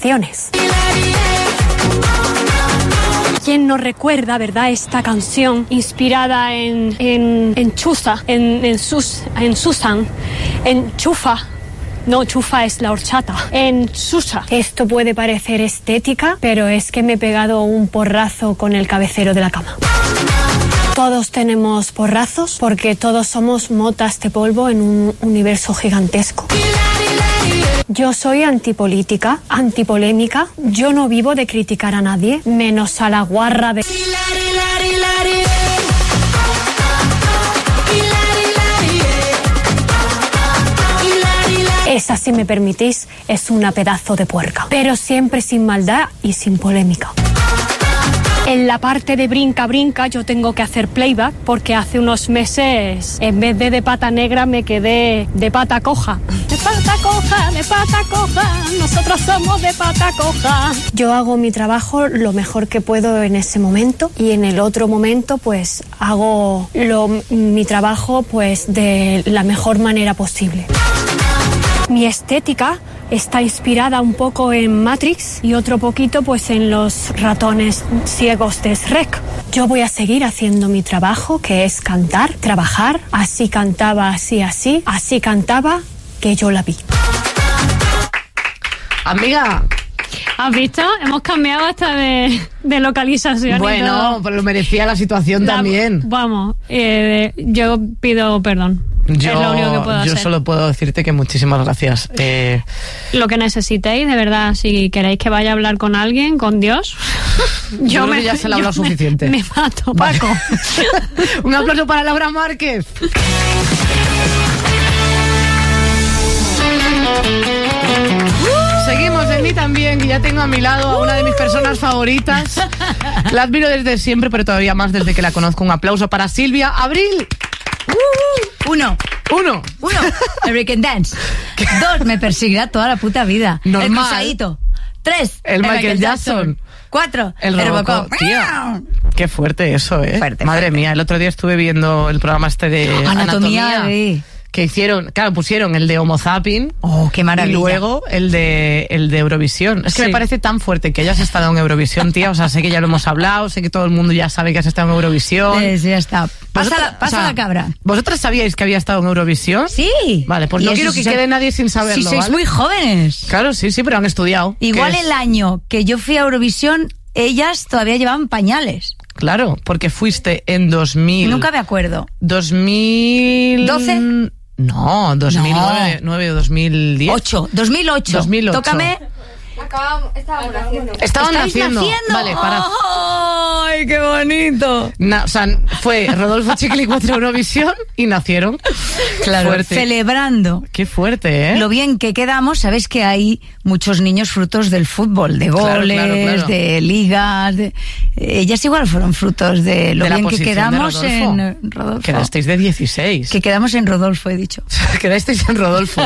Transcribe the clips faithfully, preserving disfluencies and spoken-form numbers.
canciones. ¿Quién no recuerda, verdad, esta canción inspirada en, en, en Chusa, en, en, Sus, en Susan, en Chufa? No, chufa es la horchata. En Susa. Esto puede parecer estética, pero es que me he pegado un porrazo con el cabecero de la cama. Todos tenemos porrazos porque todos somos motas de polvo en un universo gigantesco. Yo soy antipolítica, antipolémica. Yo no vivo de criticar a nadie, menos a la guarra de... Esa, si me permitís, es una pedazo de puerca. Pero siempre sin maldad y sin polémica. En la parte de brinca, brinca, yo tengo que hacer playback porque hace unos meses, en vez de de pata negra, me quedé de pata coja. De pata coja, de pata coja, nosotros somos de pata coja. Yo hago mi trabajo lo mejor que puedo en ese momento y en el otro momento, pues, hago lo, mi trabajo, pues, de la mejor manera posible. Mi estética está inspirada un poco en Matrix y otro poquito pues en los ratones ciegos de Shrek. Yo voy a seguir haciendo mi trabajo, que es cantar, trabajar. Así cantaba, así, así. Así cantaba que yo la vi. Amiga, ¿has visto? Hemos cambiado hasta de, de localización. Bueno, pero lo merecía la situación la, también. Vamos, eh, yo pido perdón. Yo, es lo único que puedo yo hacer. solo puedo decirte que muchísimas gracias. Eh... Lo que necesitéis, de verdad, si queréis que vaya a hablar con alguien, con Dios. yo, yo creo que ya se le ha hablado suficiente. Me, me mato, Paco. Vale. Un aplauso para Laura Márquez. Seguimos en mí también, que ya tengo a mi lado a una de mis personas favoritas. La admiro desde siempre, pero todavía más desde que la conozco. Un aplauso para Silvia Abril. Uh, uno. Uno. Uno. American Dance. Dos. Me perseguirá toda la puta vida. Normal. El cruzadito. Tres. El, el Michael, Michael Jackson. Jackson. Cuatro. El, el Robocop. Tía, qué fuerte eso, ¿eh? Fuerte, Madre fuerte. mía, el otro día estuve viendo el programa este de Anatomía, Anatomía de... que hicieron, claro, pusieron el de Homo Zapping. Oh, qué maravilla. Y luego el de el de Eurovisión. Es que sí. Me parece tan fuerte que hayas estado en Eurovisión, tía. O sea, sé que ya lo hemos hablado, sé que todo el mundo ya sabe que has estado en Eurovisión. Sí, sí, ya está. Pasa, la, pasa o sea, la cabra. ¿Vosotras sabíais que había estado en Eurovisión? Sí. Vale, pues no quiero que quede nadie sin saberlo. Si sois ¿vale? muy jóvenes. Claro, sí, sí, pero han estudiado. Igual el año que yo fui a Eurovisión, ellas todavía llevaban pañales. Claro, porque fuiste en dos mil. Nunca me acuerdo. dos mil ¿doce? No, dos mil nueve o dos mil diez. ocho, dos mil ocho. dos mil ocho. Tócame. Acabamos, estábamos naciendo. Estaban naciendo. naciendo. Vale, para. ¡Ay, qué bonito! Na, o sea, fue Rodolfo Chicle contra Eurovisión y nacieron. Claro, fuerte. Celebrando. Qué fuerte, ¿eh? Lo bien que quedamos, sabes que hay muchos niños frutos del fútbol, de goles, claro, claro, claro. de ligas. De... Ellas igual fueron frutos de lo de bien que quedamos en Rodolfo. Quedasteis de dieciséis. Que quedamos en Rodolfo, he dicho. Quedasteis en Rodolfo.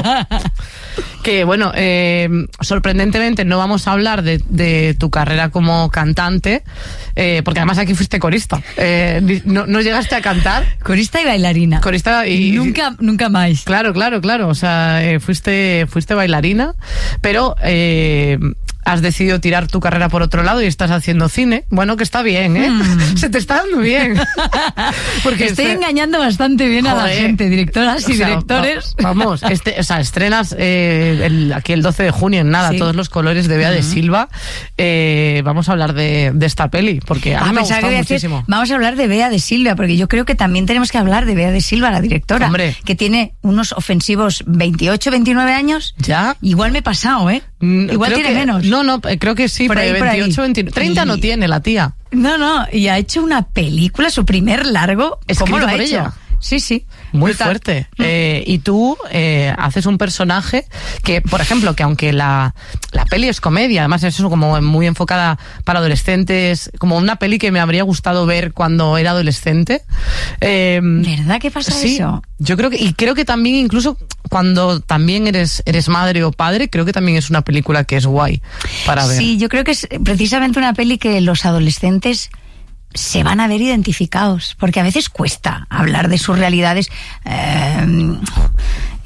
Que bueno, eh, sorprendentemente no vamos a hablar de, de tu carrera como cantante, eh, porque además aquí fuiste corista. Eh, no, no llegaste a cantar. Corista y bailarina. Corista y... Nunca, nunca más. Claro, claro, claro. O sea, eh, fuiste, fuiste bailarina, pero... Eh, has decidido tirar tu carrera por otro lado y estás haciendo cine. Bueno, que está bien, ¿eh? Mm. Se te está dando bien. Porque estoy este... engañando bastante bien Joder. a la gente, directoras y o sea, directores. Va, vamos, este, o sea, estrenas eh, el, aquí el doce de junio en nada, sí. Todos los colores de Bea uh-huh. de Silva. Eh, vamos a hablar de, de esta peli, porque a mí ah, me ha gustado muchísimo. Decir, vamos a hablar de Bea de Silva, porque yo creo que también tenemos que hablar de Bea de Silva, la directora. Hombre. Que tiene unos ofensivos veintiocho, veintinueve años. ¿Ya? Creo me he pasado, ¿eh? Mm, Igual tiene que, menos. No, no, creo que sí, por ahí, veintiocho, veintinueve, treinta y... no tiene la tía. No, no, y ha hecho una película, su primer largo. ¿Cómo lo ha por hecho? Ella. Sí, sí. Muy Brutal. fuerte. Eh, y tú eh, haces un personaje que, por ejemplo, que aunque la, la peli es comedia, además es como muy enfocada para adolescentes, como una peli que me habría gustado ver cuando era adolescente. Eh, ¿Verdad que pasa sí, eso? Yo creo que, y creo que también incluso cuando también eres, eres madre o padre, creo que también es una película que es guay para ver. Sí, yo creo que es precisamente una peli que los adolescentes se van a ver identificados, porque a veces cuesta hablar de sus realidades eh,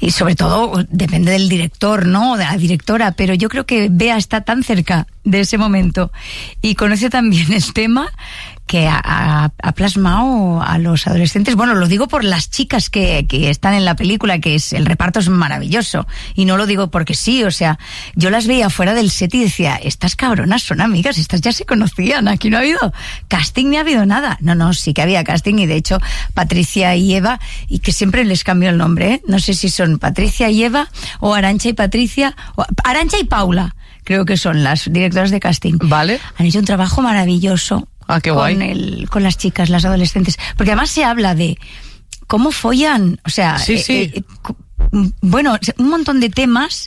Y sobre todo depende del director, ¿no? De la directora, pero yo creo que Bea está tan cerca de ese momento y conoce también el tema que ha, ha, ha plasmado a los adolescentes. Bueno, lo digo por las chicas que, que están en la película, que es el reparto es maravilloso. Y no lo digo porque sí, o sea, yo las veía fuera del set y decía, estas cabronas son amigas, estas ya se conocían, aquí no ha habido casting ni ha habido nada. No, no, sí que había casting y de hecho Patricia y Eva, y que siempre les cambio el nombre, ¿eh? No sé si son Patricia y Eva o Arantxa y Patricia, o Arantxa y Paula, creo que son las directoras de casting. Vale. Han hecho un trabajo maravilloso. Ah, qué guay. Con, el, con las chicas, las adolescentes. Porque además se habla de cómo follan, o sea, sí, sí. Eh, eh, bueno, un montón de temas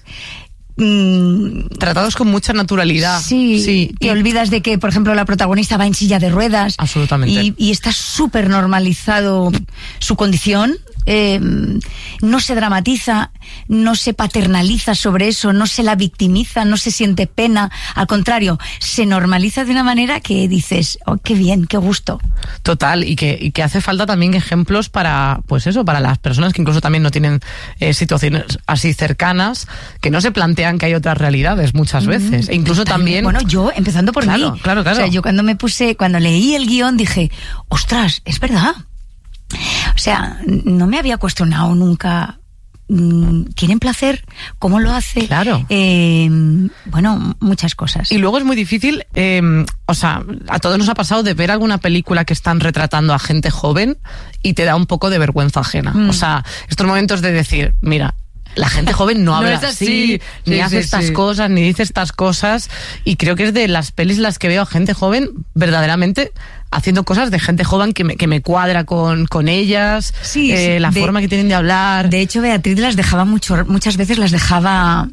mmm, tratados con mucha naturalidad. Sí, sí. Te y... olvidas de que, por ejemplo, la protagonista va en silla de ruedas. Absolutamente. Y, y está súper normalizado su condición. Eh, no se dramatiza, no se paternaliza sobre eso, no se la victimiza, no se siente pena, al contrario, se normaliza de una manera que dices, oh, qué bien, qué gusto. Total, y que, y que hace falta también ejemplos para, pues eso, para las personas que incluso también no tienen eh, situaciones así cercanas, que no se plantean que hay otras realidades muchas veces, mm, e incluso también... Bueno, yo, empezando por claro, mí, claro, claro. O sea, yo cuando me puse, cuando leí el guión dije, ostras, es verdad. O sea, no me había cuestionado nunca. ¿Tienen placer? ¿Cómo lo hace? Claro. Eh, bueno, muchas cosas. Y luego es muy difícil, eh, o sea, a todos nos ha pasado de ver alguna película que están retratando a gente joven y te da un poco de vergüenza ajena. Mm. O sea, estos momentos de decir, mira, la gente joven no habla no así, así, ni sí, hace sí, estas sí. cosas, ni dice estas cosas. Y creo que es de las pelis las que veo a gente joven verdaderamente haciendo cosas de gente joven que me, que me cuadra con, con ellas, sí, eh, sí. la de, forma que tienen de hablar. De hecho, Beatriz las dejaba mucho, muchas veces las dejaba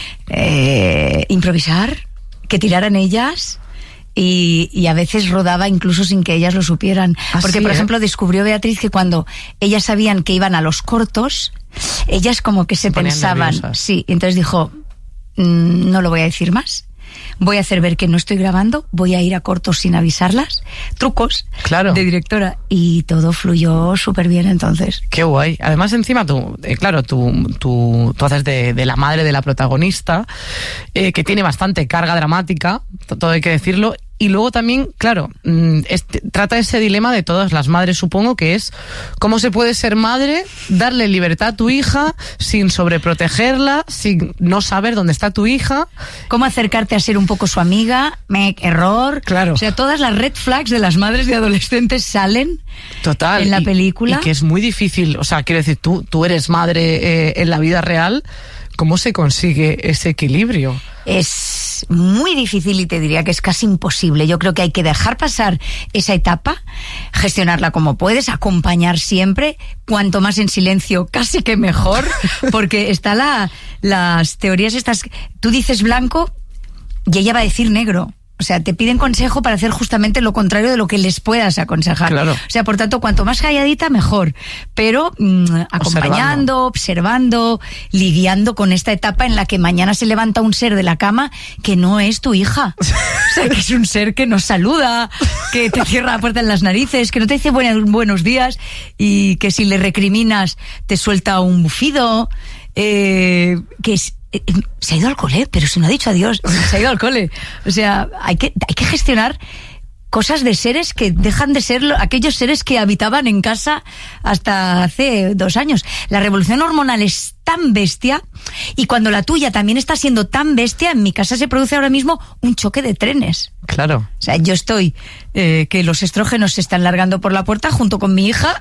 eh, improvisar, que tiraran ellas. Y, y a veces rodaba incluso sin que ellas lo supieran. ¿Ah, Porque, sí, por eh? ejemplo, descubrió Beatriz que cuando ellas sabían que iban a los cortos, ellas como que se, se pensaban... nerviosas. Sí, entonces dijo, mmm, no lo voy a decir más. Voy a hacer ver que no estoy grabando, voy a ir a cortos sin avisarlas. Trucos claro. de directora. Y todo fluyó súper bien entonces. Qué guay. Además, encima tú, eh, claro, tú, tú, tú haces de, de la madre de la protagonista, eh, que tiene bastante carga dramática, todo hay que decirlo. Y luego también, claro, este, trata ese dilema de todas las madres, supongo, que es cómo se puede ser madre, darle libertad a tu hija sin sobreprotegerla, sin no saber dónde está tu hija. Cómo acercarte a ser un poco su amiga, me, error. Claro. O sea, todas las red flags de las madres de adolescentes salen Total. en la y, película. Y que es muy difícil, o sea, quiero decir, tú, tú eres madre eh, en la vida real, ¿cómo se consigue ese equilibrio? Es muy difícil y te diría que es casi imposible. Yo creo que hay que dejar pasar esa etapa, gestionarla como puedes, acompañar siempre, cuanto más en silencio, casi que mejor, porque está la, las teorías estas, tú dices blanco y ella va a decir negro. O sea, te piden consejo para hacer justamente lo contrario de lo que les puedas aconsejar. Claro. O sea, por tanto, cuanto más calladita, mejor. Pero mmm, acompañando, observando. observando, lidiando con esta etapa en la que mañana se levanta un ser de la cama que no es tu hija. O sea, que es un ser que nos saluda, que te cierra la puerta en las narices, que no te dice buenos, buenos días y que si le recriminas te suelta un bufido. Eh, que es... Se ha ido al cole, pero si no ha dicho adiós, se ha ido al cole. O sea, hay que, hay que gestionar cosas de seres que dejan de ser aquellos seres que habitaban en casa hasta hace dos años. La revolución hormonal es tan bestia y cuando la tuya también está siendo tan bestia, en mi casa se produce ahora mismo un choque de trenes. Claro. O sea, yo estoy, eh, que los estrógenos se están largando por la puerta junto con mi hija.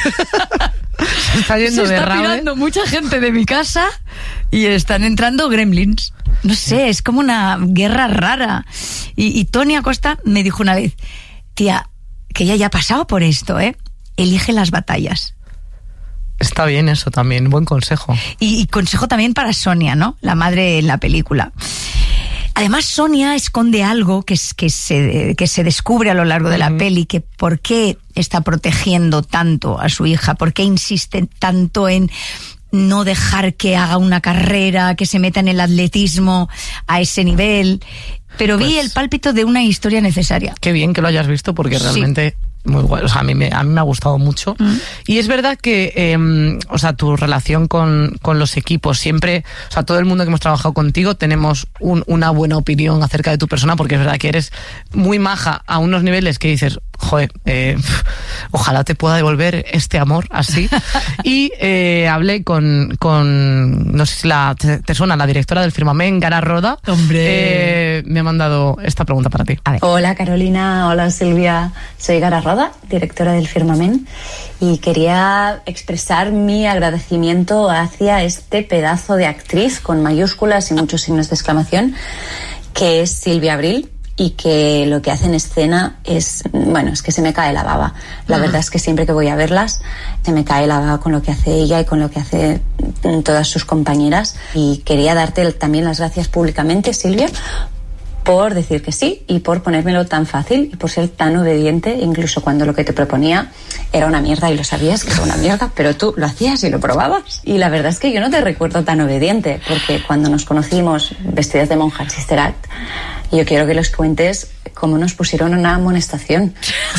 Se está yendo se de está rave. pirando mucha gente de mi casa y están entrando gremlins. No sé, es como una guerra rara. Y, y Tony Acosta me dijo una vez, tía, que ella ya ha pasado por esto, ¿eh? Elige las batallas. Está bien eso también, buen consejo. Y, y consejo también para Sonia, ¿no? La madre en la película. Además, Sonia esconde algo que, es, que, se, que se descubre a lo largo de la uh-huh. peli, que por qué está protegiendo tanto a su hija, por qué insiste tanto en no dejar que haga una carrera, que se meta en el atletismo a ese nivel. Pero pues, vi el pálpito de una historia necesaria. Qué bien que lo hayas visto, porque sí. realmente muy guay. O sea, a mí me, a mí me ha gustado mucho. Mm. Y es verdad que, eh, o sea, tu relación con, con los equipos, siempre, o sea, todo el mundo que hemos trabajado contigo tenemos un, una buena opinión acerca de tu persona, porque es verdad que eres muy maja a unos niveles que dices, joder, eh, ojalá te pueda devolver este amor así. Y eh, hablé con, con, no sé si la, te, te suena, la directora del Firmament, Gara Roda. Hombre. Eh, me ha mandado esta pregunta para ti. A ver. Hola Carolina, hola Silvia, soy Gara Roda, directora del Firmament, y quería expresar mi agradecimiento hacia este pedazo de actriz con mayúsculas y muchos signos de exclamación, que es Silvia Abril, y que lo que hace en escena es, bueno, es que se me cae la baba. La uh-huh. verdad es que siempre que voy a verlas se me cae la baba con lo que hace ella y con lo que hace todas sus compañeras. Y quería darte también las gracias públicamente, Silvia, por decir que sí y por ponérmelo tan fácil y por ser tan obediente, incluso cuando lo que te proponía era una mierda y lo sabías que era una mierda, pero tú lo hacías y lo probabas. Y la verdad es que yo no te recuerdo tan obediente, porque cuando nos conocimos vestidas de monja en Sister Act, yo quiero que les cuentes cómo nos pusieron una amonestación.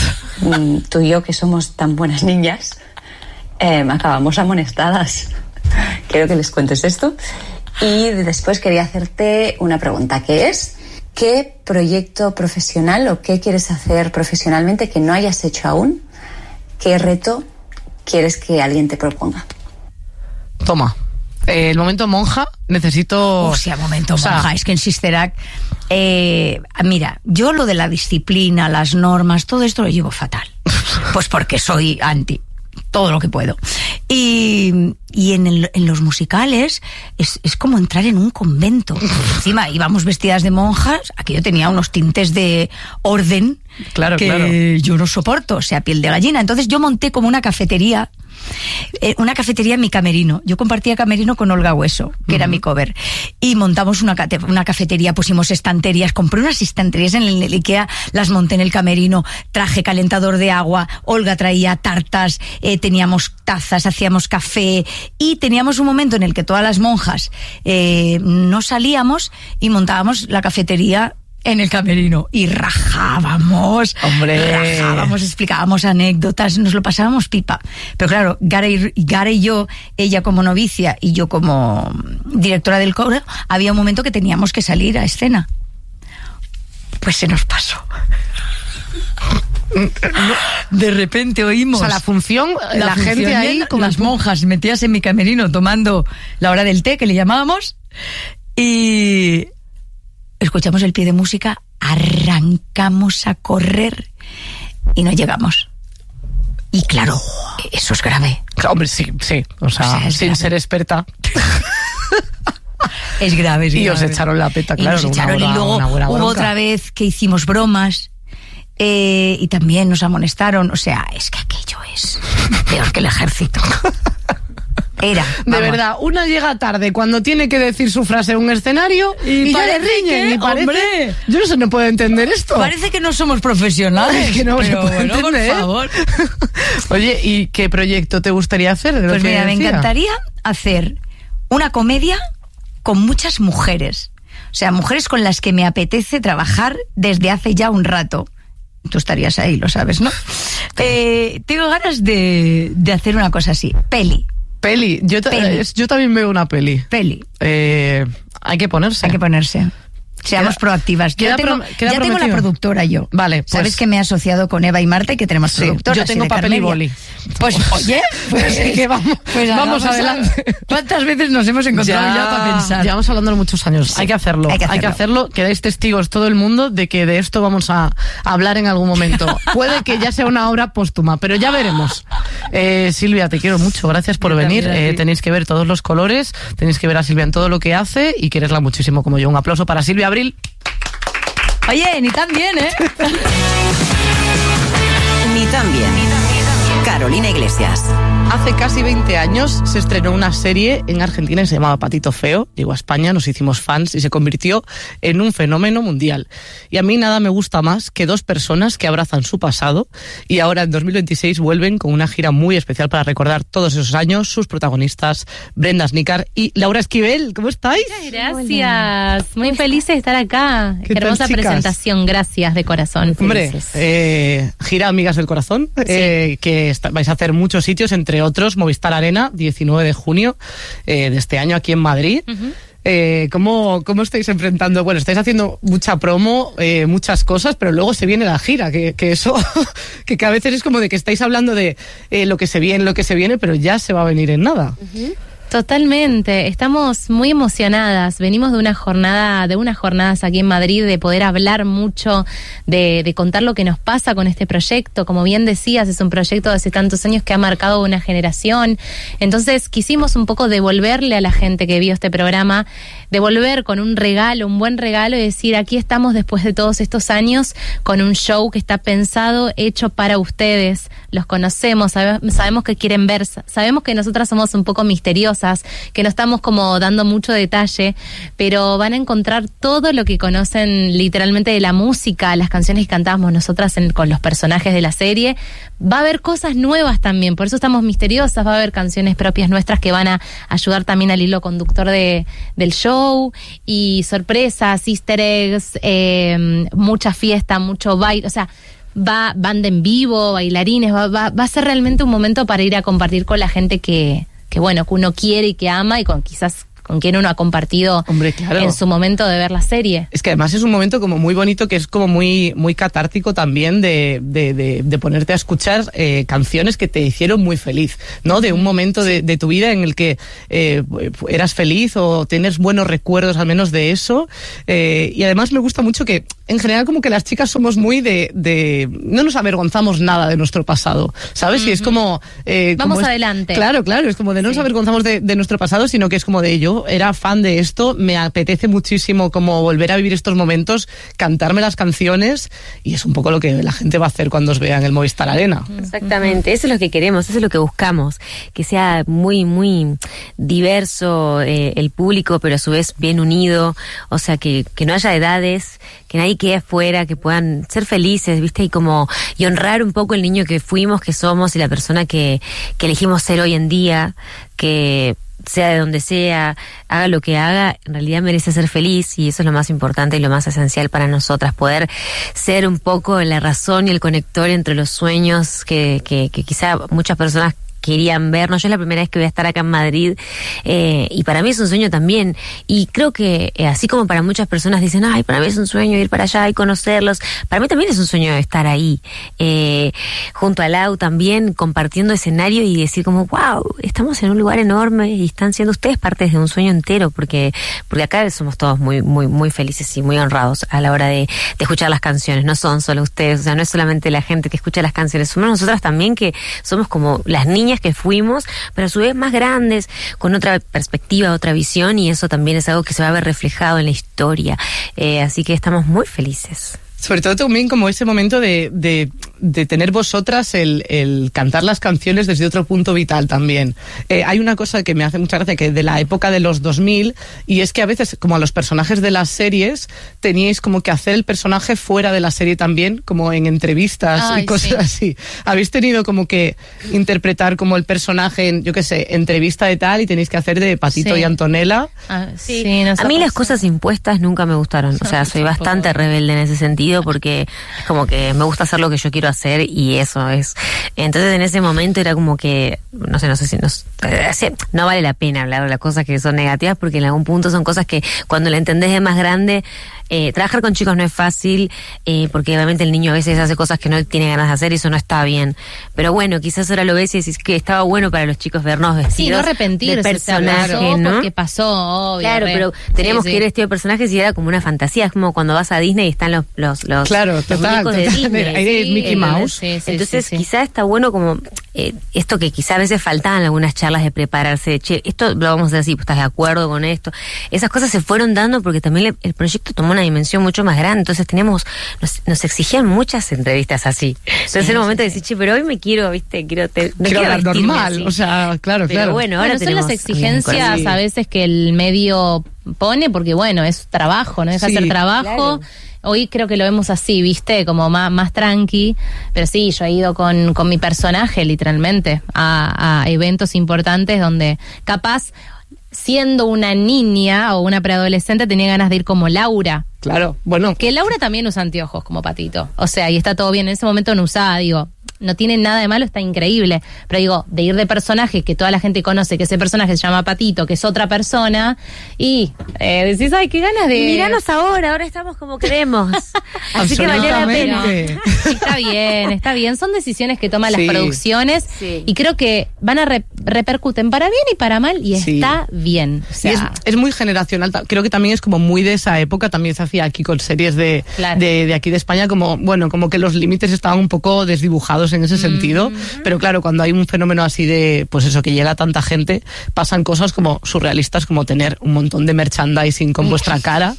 Tú y yo, que somos tan buenas niñas, eh, acabamos amonestadas. Quiero que les cuentes esto. Y después quería hacerte una pregunta, que es: ¿qué proyecto profesional o qué quieres hacer profesionalmente que no hayas hecho aún? ¿Qué reto quieres que alguien te proponga? Toma. Eh, el momento monja, necesito... O sea, momento monja, o sea, es que en Sister Act, eh, mira, yo lo de la disciplina, las normas, todo esto lo llevo fatal. Pues porque soy anti todo lo que puedo. Y, y en, el, en los musicales es, es como entrar en un convento. Encima íbamos vestidas de monjas, aquello tenía unos tintes de orden, claro, que claro. yo no soporto, o sea, piel de gallina. Entonces yo monté como una cafetería, eh, una cafetería en mi camerino. Yo compartía camerino con Olga Hueso, que uh-huh. era mi cover. Y montamos una, una cafetería, pusimos estanterías, compré unas estanterías en el IKEA, las monté en el camerino, traje calentador de agua, Olga traía tartas, eh, teníamos tazas, hacíamos café, y teníamos un momento en el que todas las monjas eh, no salíamos y montábamos la cafetería en el camerino y rajábamos, hombre, rajábamos, explicábamos anécdotas, nos lo pasábamos pipa. Pero claro, Gara y, Gara y yo, ella como novicia y yo como directora del coro, había un momento que teníamos que salir a escena. Pues se nos pasó. De repente oímos, o sea, la función, la, la gente función ahí con las monjas metidas en mi camerino tomando la hora del té, que le llamábamos, y escuchamos el pie de música, arrancamos a correr y no llegamos. Y claro, eso es grave. Hombre, sí, sí. O sea, o sea sin grave. Ser experta. Es grave, es grave. Y os echaron la peta, claro. Y, nos echaron, hora, y luego hubo otra vez que hicimos bromas. Eh, y también nos amonestaron. O sea, es que aquello es peor que el ejército. Era. De verdad, una llega tarde cuando tiene que decir su frase en un escenario y, y ya le riñen. Que, y parece, hombre, yo no sé, no puedo entender esto. Parece que no somos profesionales. Que no pero se puede bueno, entender. Por favor. Oye, ¿y qué proyecto te gustaría hacer? De lo pues que mira, decía? Me encantaría hacer una comedia con muchas mujeres. O sea, mujeres con las que me apetece trabajar desde hace ya un rato. Tú estarías ahí, lo sabes, ¿no? Eh, tengo ganas de, de hacer una cosa así. Peli. Peli. Yo, ta- peli. yo también veo una peli. Peli. Eh, hay que ponerse. Hay que ponerse. Seamos queda, proactivas. Yo queda tengo, pro, queda ya tengo la productora yo. Vale, pues, sabes que me he asociado con Eva y Marta y que tenemos sí, productoras. Yo tengo papel y boli. Pues oye, pues Así que vamos, pues vamos adelante. ¿Cuántas veces nos hemos encontrado ya, ya para pensar? Llevamos hablando muchos años. Sí, hay que hacerlo. Hay que hacerlo. Hay que hacerlo. Quedáis testigos todo el mundo de que de esto vamos a hablar en algún momento. Puede que ya sea una obra póstuma, pero ya veremos. Eh, Silvia, te quiero mucho. Gracias por yo venir. Eh, tenéis que ver todos los colores. Tenéis que ver a Silvia en todo lo que hace y quererla muchísimo como yo. Un aplauso para Silvia Abril. Oye, ni tan bien, ¿eh? Ni tan bien. Carolina Iglesias. Hace casi veinte años se estrenó una serie en Argentina que se llamaba Patito Feo. Llegó a España, nos hicimos fans y se convirtió en un fenómeno mundial. Y a mí nada me gusta más que dos personas que abrazan su pasado y ahora en dos mil veintiséis vuelven con una gira muy especial para recordar todos esos años. Sus protagonistas, Brenda Snicar y Laura Esquivel. ¿Cómo estáis? Gracias. Muy feliz de estar acá. ¿Qué Qué hermosa tal, chicas? Presentación. Gracias, de corazón. Hombre, Felices. eh, gira Amigas del Corazón, Sí. eh, que está, vais a hacer muchos sitios, entre otros Movistar Arena, diecinueve de junio eh, de este año aquí en Madrid. Ujú. Eh, ¿cómo, ¿Cómo estáis enfrentando? Bueno, estáis haciendo mucha promo, eh, muchas cosas, pero luego se viene la gira, que, que eso, que, que a veces es como de que estáis hablando de eh, lo que se viene, lo que se viene, pero ya se va a venir en nada. Uh-huh. Totalmente, estamos muy emocionadas. Venimos de una jornada, de unas jornadas aquí en Madrid, de poder hablar mucho, de, de contar lo que nos pasa con este proyecto. Como bien decías, es un proyecto de hace tantos años que ha marcado una generación. Entonces quisimos un poco devolverle a la gente que vio este programa, devolver con un regalo, un buen regalo, y decir, aquí estamos después de todos estos años con un show que está pensado, hecho para ustedes. Los conocemos, sabe, sabemos que quieren ver, sabemos que nosotras somos un poco misteriosas, que no estamos como dando mucho detalle, pero van a encontrar todo lo que conocen literalmente de la música, las canciones que cantábamos nosotras en, con los personajes de la serie. Va a haber cosas nuevas también, por eso estamos misteriosas. Va a haber canciones propias nuestras que van a ayudar también al hilo conductor de, del show, y sorpresas, easter eggs, eh, mucha fiesta, mucho baile, o sea, va banda en vivo, bailarines, va, va, va a ser realmente un momento para ir a compartir con la gente que que bueno, que uno quiere y que ama, y con quizás con quien uno ha compartido. Hombre, claro. En su momento de ver la serie. Es que además es un momento como muy bonito, que es como muy muy catártico también de, de, de, de ponerte a escuchar eh, canciones que te hicieron muy feliz, ¿no? De un momento de, de tu vida en el que eh, eras feliz o tienes buenos recuerdos al menos de eso. Eh, y además me gusta mucho que en general como que las chicas somos muy de... de no nos avergonzamos nada de nuestro pasado, ¿sabes? Uh-huh. Y es como... Eh, Vamos como es, adelante. Claro, claro, es como de no sí. nos avergonzamos de, de nuestro pasado, sino que es como de yo era fan de esto, me apetece muchísimo como volver a vivir estos momentos, cantarme las canciones, y es un poco lo que la gente va a hacer cuando os vea en el Movistar Arena. Exactamente, eso es lo que queremos, eso es lo que buscamos, que sea muy, muy diverso eh, el público, pero a su vez bien unido, o sea, que, que no haya edades, que nadie quede afuera, que puedan ser felices, ¿viste? Y como, y honrar un poco el niño que fuimos, que somos, y la persona que, que elegimos ser hoy en día, que sea de donde sea, haga lo que haga, en realidad merece ser feliz, y eso es lo más importante y lo más esencial para nosotras, poder ser un poco la razón y el conector entre los sueños que, que, que quizá muchas personas querían vernos. Yo es la primera vez que voy a estar acá en Madrid, eh, y para mí es un sueño también, y creo que eh, así como para muchas personas dicen, ay, para mí es un sueño ir para allá y conocerlos, para mí también es un sueño estar ahí, eh, junto a Lau también, compartiendo escenario y decir como, wow, estamos en un lugar enorme y están siendo ustedes partes de un sueño entero, porque porque acá somos todos muy muy muy felices y muy honrados a la hora de, de escuchar las canciones. No son solo ustedes, o sea, no es solamente la gente que escucha las canciones, somos nosotras también, que somos como las niñas que fuimos, pero a su vez más grandes, con otra perspectiva, otra visión, y eso también es algo que se va a ver reflejado en la historia. Eh, así que estamos muy felices. Sobre todo también como ese momento de, de, de tener vosotras el, el cantar las canciones desde otro punto vital también. Eh, hay una cosa que me hace mucha gracia, que de la época de los dos mil, y es que a veces, como a los personajes de las series, teníais como que hacer el personaje fuera de la serie también, como en entrevistas Ay, y cosas sí. así. Habéis tenido como que interpretar como el personaje en, yo qué sé, entrevista de tal, y tenéis que hacer de Patito sí. y Antonella. Ah, sí. Sí, a mí las cosas impuestas nunca me gustaron, o sea, soy bastante rebelde en ese sentido, porque es como que me gusta hacer lo que yo quiero hacer, y eso es. Entonces en ese momento era como que, no sé, no sé si nos, no vale la pena hablar de las cosas que son negativas, porque en algún punto son cosas que cuando la entendés de más grande, eh, trabajar con chicos no es fácil, eh, porque obviamente el niño a veces hace cosas que no tiene ganas de hacer, y eso no está bien. Pero bueno, quizás ahora lo ves y decís que estaba bueno para los chicos vernos vestidos sí, no arrepentirse, de personaje, pasó ¿no? Porque pasó, obvio. Claro, re. pero teníamos sí, que ir sí. vestido de personajes, y era como una fantasía, es como cuando vas a Disney y están los, los los, los, claro, los total, muñecos de total, Disney. de- de Sí, Mickey ¿entendés? Mouse. Sí, sí, Entonces sí, sí. quizá está bueno como eh, esto que quizá a veces faltaban algunas charlas de prepararse, de, che, esto lo vamos a hacer así, ¿estás de acuerdo con esto? Esas cosas se fueron dando porque también le- el proyecto tomó una dimensión mucho más grande, entonces teníamos, nos, nos exigían muchas entrevistas así. Entonces era un momento de decir, che, pero hoy me quiero, viste, quiero, te, no Quiero quiero hablar vestirme normal, así. o sea, claro, Pero claro. bueno, ahora Bueno, son tenemos las exigencias corazón. a veces que el medio pone, porque bueno, es trabajo, no deja de Sí, ser trabajo. claro. Hoy creo que lo vemos así, ¿viste? Como más, más tranqui. Pero sí, yo he ido con, con mi personaje, literalmente, a, a eventos importantes donde capaz, siendo una niña o una preadolescente, tenía ganas de ir como Laura. Claro, bueno. Que Laura también usa anteojos como Patito. O sea, y está todo bien. En ese momento no usaba, digo, no tiene nada de malo, está increíble. Pero digo, de ir de personaje, que toda la gente conoce, que ese personaje se llama Patito, que es otra persona, y eh, decís, ay, qué ganas de... Míranos ahora, ahora estamos como queremos. Así que valió la pena. Absolutamente. Sí, está bien, está bien. Son decisiones que toman Sí. las producciones Sí. y creo que van a re- repercuten para bien y para mal y Sí. está bien. O Y sea, es, es muy generacional. ta- Creo que también es como muy de esa época. También se hacía aquí con series de, Claro. de, de aquí de España, como, bueno, como que los límites estaban un poco desdibujados en ese sentido. Pero claro, cuando hay un fenómeno así de, pues eso, que llega a tanta gente, pasan cosas como surrealistas, como tener un montón de merchandising con vuestra cara.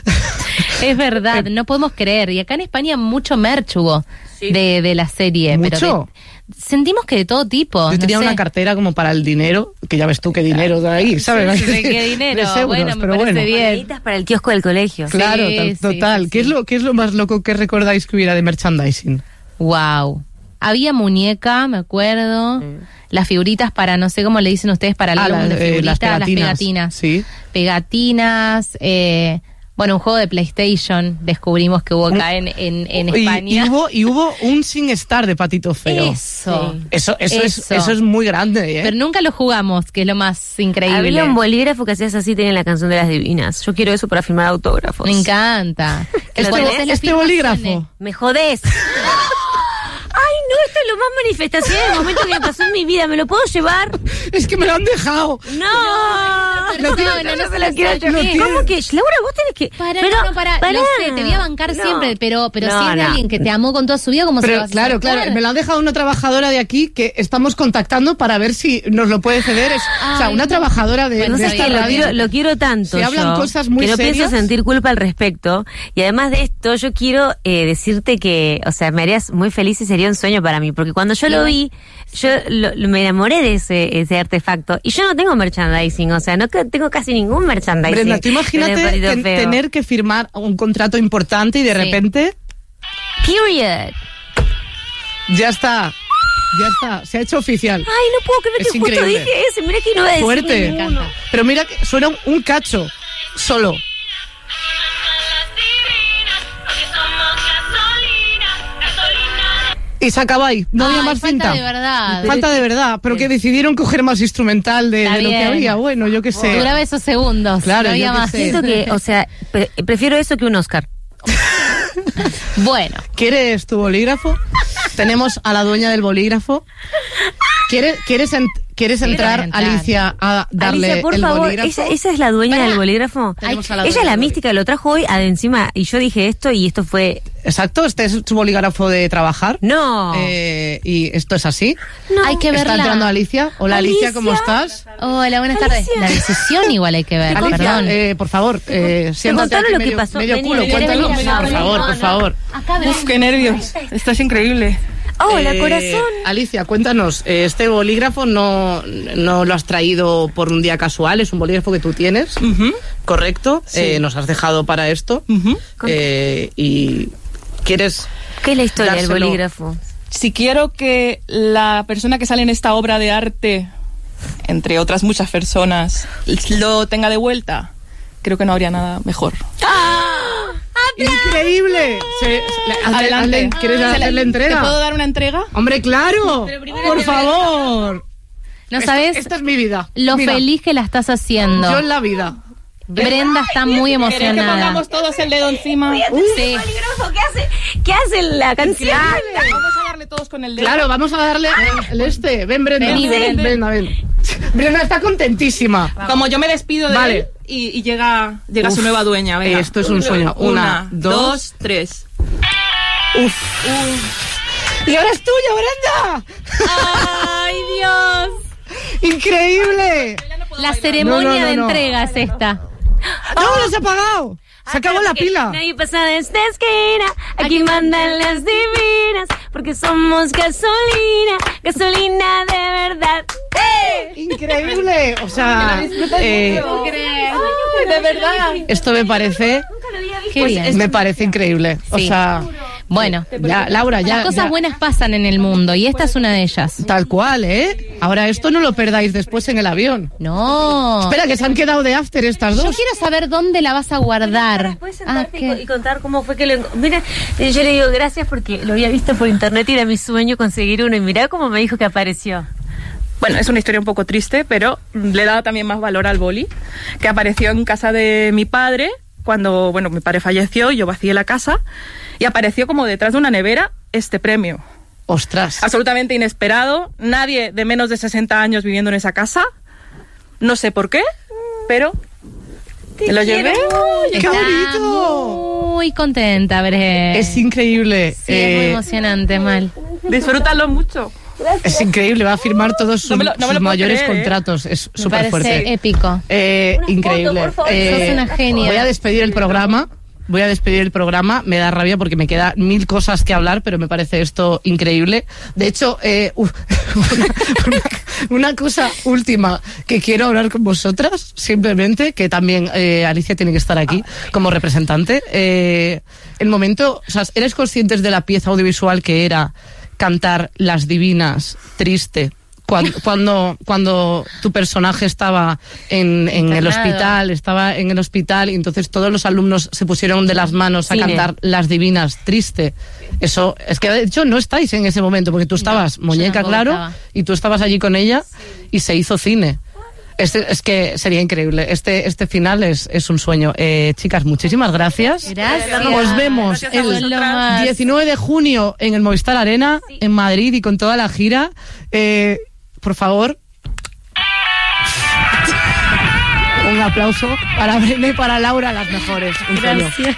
es verdad, no podemos creer. Y acá en España mucho merch hubo de, de la serie. ¿Mucho? Pero de- sentimos que de todo tipo. Yo no tenía sé. una cartera como para el dinero, que ya ves tú qué dinero de ahí, ¿sabes? Sí, sí, qué dinero. Tres euros, Bueno, me pero parece bueno. bien. Moneditas para el kiosco del colegio. Claro, Sí, tal- sí, total. sí, ¿Qué, sí. Es lo, ¿Qué es lo más loco que recordáis que hubiera de merchandising? Wow. Había muñeca, me acuerdo. Las figuritas para, no sé cómo le dicen ustedes, para el Ah, álbum las, de eh, figuritas, las pegatinas. las pegatinas. Sí. Pegatinas, eh, bueno, un juego de PlayStation descubrimos que hubo acá en, en, en Y- España. Y, hubo, y hubo un Sin Star de Patito Feo. Eso. Sí. Eso, eso, Es, Eso. eso es muy grande, ¿eh? Pero nunca lo jugamos, que es lo más increíble. Había un bolígrafo que hacías así, tenía la canción de las divinas. Yo quiero eso para firmar autógrafos. Me encanta. este Cuando bo- haces las este bolígrafo. filmaciones. Me jodés. Ay, no, esto es lo más manifestación del momento que me pasó en mi vida. ¿Me lo puedo llevar? Es que me lo han dejado. No. Pero no, no, no, no, no se se lo lo quiero saque. llevar. ¿Qué? ¿Cómo que? Laura, vos tenés que... Para, pero, no, no, para, pará. lo sé, te voy a bancar No. siempre, pero, pero No, si es de no. alguien que te amó con toda su vida, ¿cómo se lo Pero vas a claro, sacar? claro, me lo ha dejado una trabajadora de aquí que estamos contactando para ver si nos lo puede ceder. Es, o sea, Ay, una no. trabajadora de, Bueno, de No sí, sé esta que lo radio. quiero, lo quiero tanto. Se hablan yo, cosas muy que no serias. pienso sentir culpa al respecto. Y además de esto, yo quiero eh, decirte que, o sea, me harías muy feliz y sería un sueño para mí. Porque cuando yo lo vi, yo lo- lo- me enamoré de ese, ese artefacto. Y yo no tengo merchandising, o sea, no que- tengo casi ningún merchandising. Brenda, tú imagínate del Patito ten- Feo. tener que firmar un contrato importante y de Sí. repente Period. ya está. Ya está, se ha hecho oficial. Ay, no puedo creer Es que justo increíble. dije ese. Mira que no iba a decir Fuerte. ninguno. Pero mira que suena un, un cacho solo. Y se acaba ahí, no había Ay, más falta cinta. de verdad. Falta de verdad, pero que decidieron coger más instrumental de, Está de lo que bien. había. Bueno, yo qué sé. Duraba esos segundos. Claro, no había yo qué más. sé. Siento que, o sea, pre- prefiero eso que un Oscar. Bueno, ¿Quieres tu bolígrafo? Tenemos a la dueña del bolígrafo. ¿Quieres, quieres, en- ¿quieres entrar, entrar. Alicia, a darle Alicia, por el favor, bolígrafo? ella, ella es la dueña Pará. del bolígrafo. Tenemos a la Ella es dueña la del mística, lo trajo hoy de encima y yo dije esto y esto fue... Exacto, este es su bolígrafo de trabajar. No. Eh, y esto es así. No. hay que Está verla. entrando Alicia. Hola Alicia, ¿cómo Alicia. estás? Hola, buenas tardes. La decisión igual hay que ver, Alicia, perdón. eh, por favor, eh, siéntate contaron aquí lo que medio, pasó. medio Vení, culo, vení, cuéntalo. vení, por vení, favor, no, por no. favor. Acá ven. Uf, qué nervios. Esto es increíble. Hola, Eh, corazón. Alicia, cuéntanos, eh, este bolígrafo no, no lo has traído por un día casual, es un bolígrafo que tú tienes, Ujú. ¿correcto? Sí. Eh, nos has dejado para esto. Ujú. Eh, y ¿quieres ¿Qué es la historia del dárselo? bolígrafo? Si quiero que la persona que sale en esta obra de arte, entre otras muchas personas, lo tenga de vuelta, creo que no habría nada mejor. ¡Increíble! Se- se- le- hazle- Adelante. hazle- ¿Quieres Se le- hacerle entrega? ¿Te puedo dar una entrega? ¡Hombre, claro! ¡Por favor! No Esto- sabes Esta es mi vida. lo Mira, feliz que la estás haciendo. Yo en la vida. Brenda está muy ¿Querés que emocionada. pongamos todos el dedo encima? Sí. Bolígrafo, ¿qué hace? ¿Qué hace la canción? Vamos a darle todos con el dedo. Claro, vamos a darle el, el este. Ven, Brenda. Vení, ven, ven. Brenda, ven. Brenda está contentísima. Como yo me despido de Vale. él y, y llega, llega Uf, su nueva dueña. Venga. esto es un sueño. Una, Una, dos. dos, tres. Uf. Y ahora es tuya, Brenda. ¡Ay, Dios! ¡Increíble! La ceremonia No, no, no, de no. entrega es esta. ¡No, lo has apagado! Se acabó la pila. Nadie pasa de esta esquina, aquí mandan las divinas, porque somos gasolina, gasolina de verdad. Increíble. O sea, eh, Ay, de verdad. esto me parece, Qué pues, bien. me parece increíble. O Sí. sea, Bueno, ya, Laura, ya, las cosas ya- buenas pasan en el mundo y esta es una de ellas. tal cual, ¿eh? Ahora esto no lo perdáis después en el avión. No. Espera, que se han quedado de after estas Yo dos. quiero saber dónde la vas a guardar. Puedes Ah, sentarte y co- ¿qué? y contar cómo fue que lo... enco- Mira, eh, yo le digo gracias porque lo había visto por internet y era mi sueño conseguir uno. Y mirá cómo me dijo que apareció. Bueno, es una historia un poco triste, pero le he dado también más valor al boli, que apareció en casa de mi padre cuando, bueno, mi padre falleció y yo vacié la casa, y apareció como detrás de una nevera este premio. Ostras. Absolutamente inesperado, nadie de menos de sesenta años viviendo en esa casa, no sé por qué, pero me lo llevé. ¡Qué Está bonito! muy contenta, Bre. Es increíble. Sí, es muy eh, emocionante, Mal. Disfrútalo mucho. es increíble. Va a firmar todos sus, No me lo- no me sus lo puedo mayores creer, ¿eh? contratos. Es Me súper parece fuerte. épico. Eh, increíble. foto, por favor. Eh, Sos una genia. Voy a despedir el programa. Voy a despedir el programa. Me da rabia porque me queda mil cosas que hablar, pero me parece esto increíble. De hecho, eh, uf, una, una- una cosa última que quiero hablar con vosotras, simplemente, que también eh, Alicia tiene que estar aquí como representante. Eh, el momento, o sea, ¿eres conscientes de la pieza audiovisual que era cantar Las Divinas, triste? Cuando, cuando, cuando tu personaje estaba en, en el Internado. hospital, estaba en el hospital y entonces todos los alumnos se pusieron de las manos a Cine. cantar Las Divinas, triste. Eso, es que de hecho no estáis en ese momento porque tú estabas yo muñeca, tampoco claro, estaba. y tú estabas allí con ella y se hizo cine. Este, es que sería increíble. Este, este final es, es un sueño. Eh, chicas, muchísimas gracias. Gracias. Os vemos Gracias a el vosotras. Lo más. diecinueve de junio en el Movistar Arena, en Madrid y con toda la gira. Eh, por favor, un aplauso para Brenda y para Laura, las mejores. Un sueño. Gracias.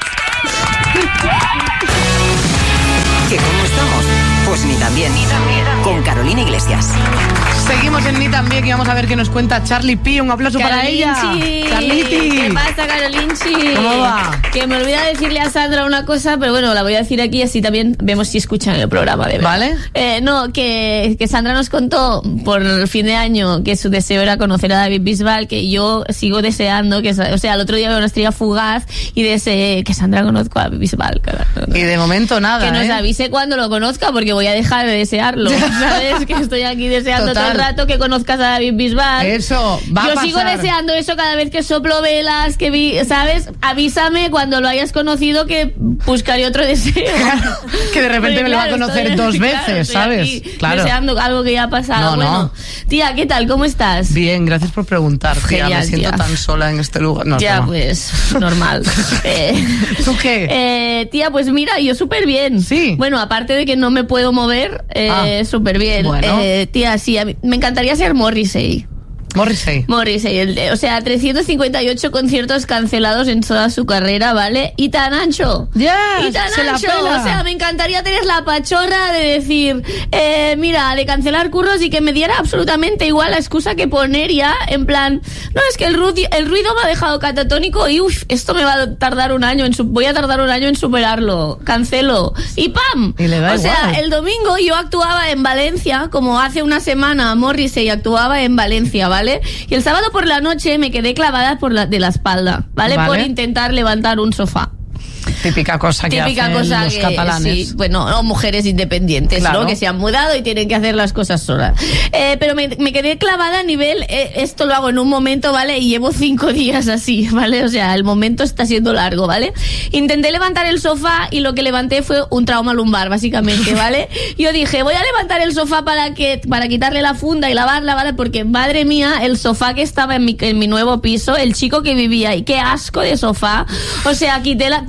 ¿Que cómo estamos? Pues ni tan bien. Ni tan bien. Con Carolina Iglesias. Seguimos en Ni También y vamos a ver qué nos cuenta Charlie P. Un aplauso para ella. Carolinchi. Charliti. ¿Qué pasa, Carolinchi? ¿Cómo va? Que me olvida decirle a Sandra una cosa, pero bueno, la voy a decir aquí, así también vemos si escuchan el programa, de verdad. ¿Vale? Eh, no, que, que Sandra nos contó por el fin de año que su deseo era conocer a David Bisbal, que yo sigo deseando, que, o sea, el otro día veo una estrella fugaz y deseé que Sandra conozca a David Bisbal. Y de momento nada, Que nos ¿eh? avise cuando lo conozca, porque voy a dejar de desearlo. ¿Sabes? Que estoy aquí deseando Total. todo el rato que conozcas a David Bisbal. Eso, va a Yo pasar. sigo deseando eso cada vez que soplo velas, que vi, ¿sabes? Avísame cuando lo hayas conocido que buscaré otro deseo. Claro, que de repente Porque, me lo va a claro, conocer estoy- dos claro, veces, estoy ¿sabes? aquí Claro. Deseando algo que ya ha pasado. No, no. Bueno, tía, ¿qué tal? ¿Cómo estás? Bien, gracias por preguntar. Tía, Genial, me siento tía. tan sola en este lugar. No, ya, no. pues, normal. Eh, ¿Tú qué? Eh, tía, pues mira, yo súper bien. Sí. Bueno, aparte de que no me puedo mover, eh, Ah. súper bien. Bueno. Eh, tía, sí, a mí- me encantaría ser Morrissey. Morrissey. Morrissey, el de- o sea, trescientos cincuenta y ocho conciertos cancelados en toda su carrera, ¿vale? Y tan ancho. Ya, y tan se la ancho. pela. O sea, me encantaría tener la pachorra de decir, eh, mira, de cancelar curros y que me diera absolutamente igual la excusa que poner ya, en plan, no, es que el, ruido, el ruido me ha dejado catatónico y uff, esto me va a tardar un año, en su- voy a tardar un año en superarlo. Cancelo. Y ¡pam! Y le da o sea, igual. el domingo yo actuaba en Valencia, como hace una semana Morrissey actuaba en Valencia, ¿vale? Y el sábado por la noche me quedé clavada por la, de la espalda, ¿vale? Vale. Por intentar levantar un sofá. Típica cosa que Típica hacen cosa los que, catalanes. sí, bueno, o mujeres independientes, Claro. ¿no? Que se han mudado y tienen que hacer las cosas solas. Eh, pero me, me quedé clavada a nivel, eh, esto lo hago en un momento, ¿vale? Y llevo cinco días así, ¿vale? O sea, el momento está siendo largo, ¿vale? Intenté levantar el sofá y lo que levanté fue un trauma lumbar, básicamente, ¿vale? Yo dije, voy a levantar el sofá para que para quitarle la funda y lavarla, ¿vale? Porque, madre mía, el sofá que estaba en mi, en mi nuevo piso, el chico que vivía ahí, qué asco de sofá. O sea, quité la, tuve que quitar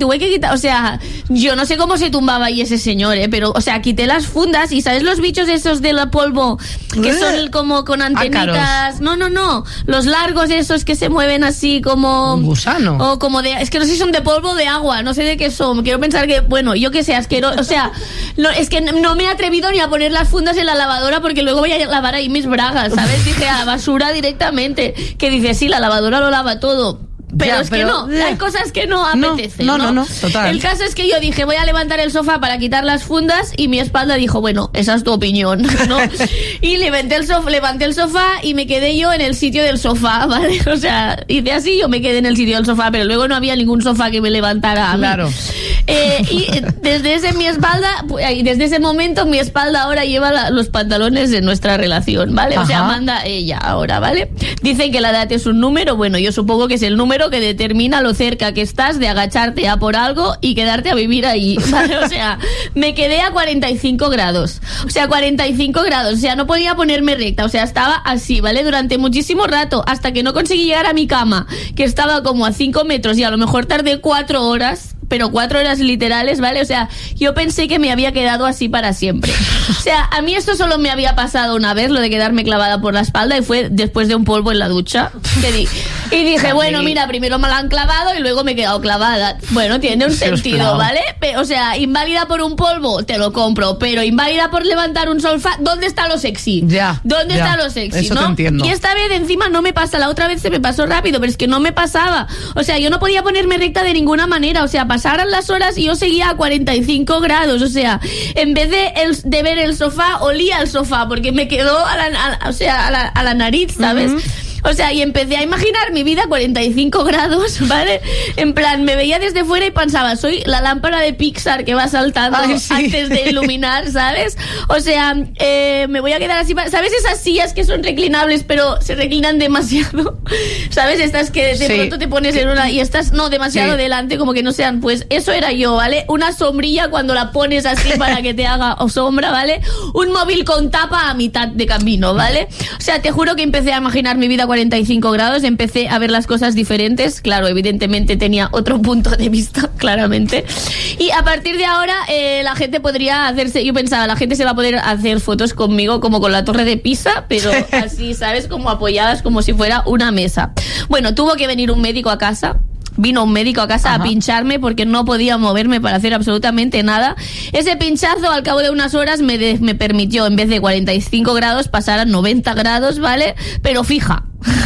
cuenta, o sea, yo no sé cómo se tumbaba ahí ese señor, ¿eh? Pero, o sea, quité las fundas y ¿sabes los bichos esos de la polvo? Que son como con antenitas. Ácaros. No, no, no. Los largos esos que se mueven así como... Un gusano. O como de... Es que no sé si son de polvo o de agua, no sé de qué son. Quiero pensar que, bueno, yo que sé, asqueroso. O sea, no, es que no me he atrevido ni a poner las fundas en la lavadora porque luego voy a lavar ahí mis bragas, ¿sabes? Dije, a basura directamente. Que dice, sí, la lavadora lo lava todo. Pero ya, es pero, que no, hay cosas que no apetecen, no, no, no, no, total. El caso es que yo dije, voy a levantar el sofá para quitar las fundas y mi espalda dijo, bueno, esa es tu opinión, ¿no? Y levanté el sofá, levanté el sofá y me quedé yo en el sitio del sofá, ¿vale? O sea, hice así, yo me quedé en el sitio del sofá, pero luego no había ningún sofá que me levantara a mí. Claro. Eh, y desde ese mi espalda, y desde ese momento mi espalda ahora lleva la, los pantalones de nuestra relación, ¿vale? Ajá. O sea, manda ella ahora, ¿vale? Dicen que la edad es un número, bueno, yo supongo que es el número que determina lo cerca que estás de agacharte a por algo y quedarte a vivir ahí, ¿vale? O sea, me quedé a cuarenta y cinco grados, o sea, cuarenta y cinco grados, o sea, no podía ponerme recta, o sea, estaba así, ¿vale? Durante muchísimo rato, hasta que no conseguí llegar a mi cama, que estaba como a cinco metros y a lo mejor tardé cuatro horas, pero cuatro horas literales, ¿vale? O sea, yo pensé que me había quedado así para siempre. O sea, a mí esto solo me había pasado una vez, lo de quedarme clavada por la espalda, y fue después de un polvo en la ducha. Que di, y dije, bueno, mira, primero me la han clavado y luego me he quedado clavada. Bueno, tiene un sentido, ¿vale? O sea, inválida por un polvo, te lo compro, pero inválida por levantar un sofá, ¿dónde está lo sexy? Ya. ¿Dónde ya, está lo sexy? Eso ¿no? te entiendo. Y esta vez encima no me pasa, la otra vez se me pasó rápido, pero es que no me pasaba. O sea, yo no podía ponerme recta de ninguna manera, o sea, pasaran las horas y yo seguía a cuarenta y cinco grados, o sea, en vez de, el, de ver el sofá, olía el sofá, porque me quedó a la, a, o sea, a la, a la nariz, ¿sabes? Uh-huh. O sea, y empecé a imaginar mi vida a cuarenta y cinco grados, ¿vale? En plan, me veía desde fuera y pensaba, soy la lámpara de Pixar que va saltando Ay, sí. antes de iluminar, ¿sabes? O sea, eh, me voy a quedar así, ¿sabes? Esas sillas que son reclinables, pero se reclinan demasiado, ¿sabes? Estas que de sí. pronto te pones en una y estás, no, demasiado sí. delante, como que no sean, pues eso era yo, ¿vale? Una sombrilla cuando la pones así para que te haga sombra, ¿vale? Un móvil con tapa a mitad de camino, ¿vale? O sea, te juro que empecé a imaginar mi vida a cuarenta y cinco grados, empecé a ver las cosas diferentes, claro, evidentemente tenía otro punto de vista, claramente, y a partir de ahora eh, la gente podría hacerse, yo pensaba, la gente se va a poder hacer fotos conmigo como con la Torre de Pisa, pero así, ¿sabes? Como apoyadas como si fuera una mesa. Bueno, tuvo que venir un médico a casa. Vino un médico a casa Ajá. a pincharme porque no podía moverme para hacer absolutamente nada. Ese pinchazo al cabo de unas horas me, de, me permitió, en vez de cuarenta y cinco grados, pasar a noventa grados, ¿vale? Pero fija.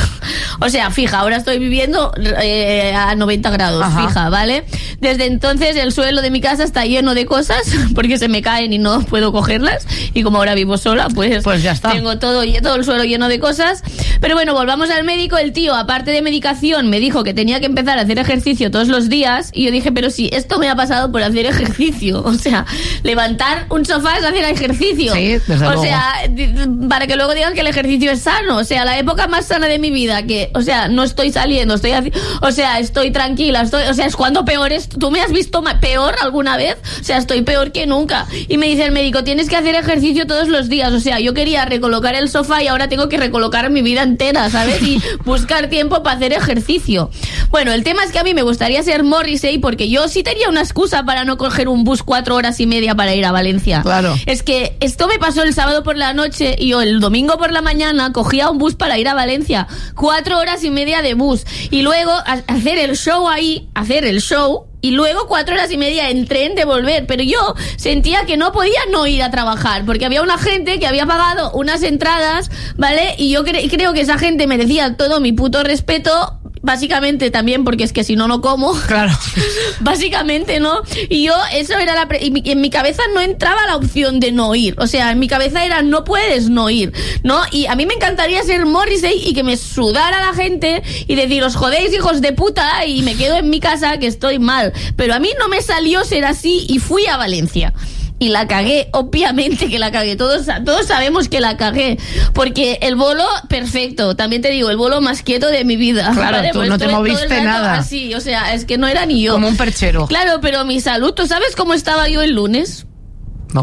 O sea, fija, ahora estoy viviendo eh, a noventa grados, Ajá. fija, ¿vale? Desde entonces el suelo de mi casa está lleno de cosas porque se me caen y no puedo cogerlas, y como ahora vivo sola, pues, pues ya está. Tengo todo, todo el suelo lleno de cosas. Pero bueno, volvamos al médico. El tío, aparte de medicación, me dijo que tenía que empezar a hacer ejercicio todos los días, y yo dije, pero si esto me ha pasado por hacer ejercicio, o sea, levantar un sofá es hacer ejercicio. Sí, desde o luego. sea, para que luego digan que el ejercicio es sano. O sea, la época más sana de mi vida, que, o sea, no estoy saliendo, estoy haci- o sea, estoy tranquila, estoy, o sea, es cuando peor es. ¿Tú me has visto ma- peor alguna vez? O sea, estoy peor que nunca. Y me dice el médico, tienes que hacer ejercicio todos los días. O sea, yo quería recolocar el sofá y ahora tengo que recolocar mi vida entera, ¿sabes? Y buscar tiempo para hacer ejercicio. Bueno, el tema es que a mí me gustaría ser Morrissey, porque yo sí tenía una excusa para no coger un bus cuatro horas y media para ir a Valencia. Claro. Es que esto me pasó el sábado por la noche y yo el domingo por la mañana cogía un bus para ir a Valencia. Cuatro horas y media de bus. Y luego a- hacer el show ahí, hacer el show... Y luego cuatro horas y media en tren de volver. Pero yo sentía que no podía no ir a trabajar, porque había una gente que había pagado unas entradas, ¿vale? Y yo cre- creo que esa gente merecía todo mi puto respeto. Básicamente también porque es que si no, no como. Claro. Básicamente, ¿no? Y yo, eso era la... Pre- y mi- en mi cabeza no entraba la opción de no ir. O sea, en mi cabeza era, no puedes no ir, ¿no? Y a mí me encantaría ser Morrissey y que me sudara la gente y decir, os jodéis, hijos de puta, y me quedo en mi casa que estoy mal. Pero a mí no me salió ser así y fui a Valencia. Y la cagué, obviamente que la cagué. Todos, todos sabemos que la cagué. Porque el bolo, perfecto. También te digo, el bolo más quieto de mi vida. Claro, ¿vale? tú Pues no te estuve moviste todo el rato nada. así, o sea, es que no era ni yo. Como un perchero. Claro, pero mi salud, ¿tú sabes cómo estaba yo el lunes? No.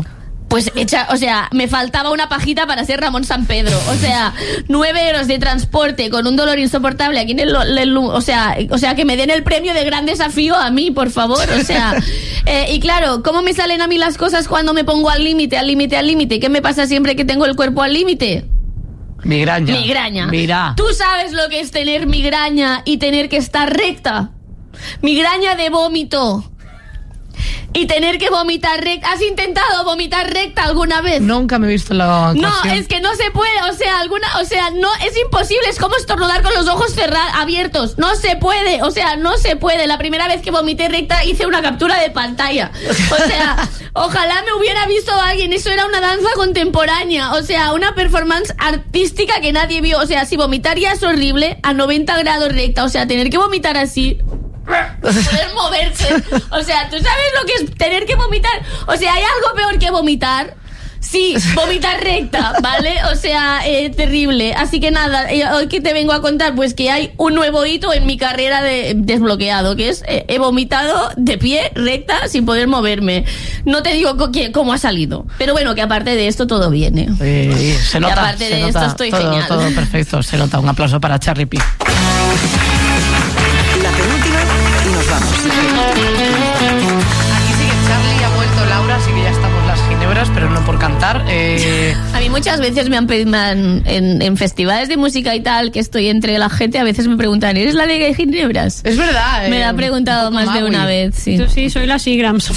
Pues hecha, o sea, me faltaba una pajita para ser Ramón San Pedro. O sea, nueve euros de transporte con un dolor insoportable aquí en el, el- o sea, o sea, que me den el premio de gran desafío a mí, por favor. O sea, eh, y claro, ¿cómo me salen a mí las cosas cuando me pongo al límite, al límite, al límite? ¿Qué me pasa siempre que tengo el cuerpo al límite? Migraña. Migraña. Mira. ¿Tú sabes lo que es tener migraña y tener que estar recta? Migraña de vómito. Y tener que vomitar recta. ¿Has intentado vomitar recta alguna vez? Nunca me he visto la No, ocasión. es que no se puede, o sea, alguna, o sea, no, es imposible, es como estornudar con los ojos cerrados, abiertos, no se puede, o sea, no se puede. La primera vez que vomité recta hice una captura de pantalla, o sea, ojalá me hubiera visto alguien, eso era una danza contemporánea, o sea, una performance artística que nadie vio, o sea, si vomitar ya es horrible, a noventa grados recta, o sea, tener que vomitar así... poder moverse, o sea, ¿tú sabes lo que es tener que vomitar? O sea, ¿hay algo peor que vomitar? Sí, vomitar recta, ¿vale? O sea, eh, terrible. Así que nada, eh, hoy que te vengo a contar, pues que hay un nuevo hito en mi carrera de desbloqueado, que es, eh, he vomitado de pie, recta, sin poder moverme. No te digo co- que- cómo ha salido, pero bueno, que aparte de esto todo viene. Sí, se nota. Y aparte se de nota, esto estoy todo, genial. todo perfecto, se nota. Un aplauso para Charlie P. La penúltima y nos vamos. Aquí sigue Charlie, ha vuelto Laura, así que ya estamos las ginebras, pero no por cantar. Eh... A mí muchas veces me han pedido me han- en, en festivales de música y tal, que estoy entre la gente, a veces me preguntan, ¿eres la de Ginebras? Es verdad. Me eh, la han preguntado un poco más de Maui. una vez, sí. Yo sí, soy la Seagrams.